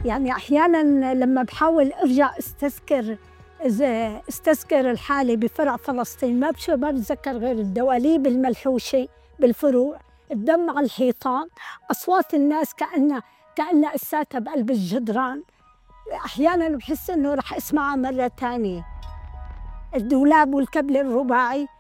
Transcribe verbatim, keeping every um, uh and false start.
يعني أحياناً لما بحاول أرجع استذكر إذا استذكر الحالة بفرع فلسطين ما بشو ما بتذكر غير الدواليب الملحوشة بالفروع، الدم على الحيطان، أصوات الناس كأنها كأنها إساتها بقلب الجدران. أحياناً بحس إنه رح أسمعها مرة تانية. الدولاب والكبل الرباعي